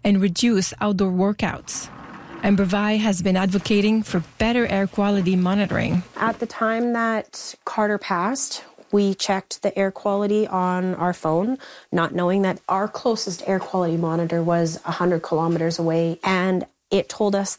and reduce outdoor workouts. Amber has been advocating for better air quality monitoring. At the time that Carter passed, we checked the air quality on our phone, not knowing that our closest air quality monitor was 100 kilometers away, and it told us